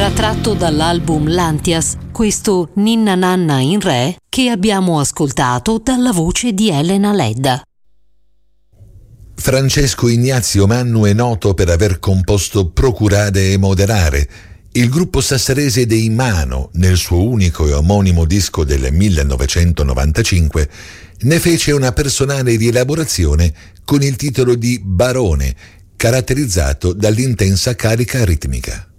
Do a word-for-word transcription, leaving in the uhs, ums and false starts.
era tratto dall'album Lantias, questo Ninna Nanna in Re che abbiamo ascoltato dalla voce di Elena Ledda. Francesco Ignazio Mannu è noto per aver composto Procurare e Moderare. Il gruppo sassarese dei Mano, nel suo unico e omonimo disco del millenovecentonovantacinque, ne fece una personale rielaborazione con il titolo di Barone, caratterizzato dall'intensa carica ritmica.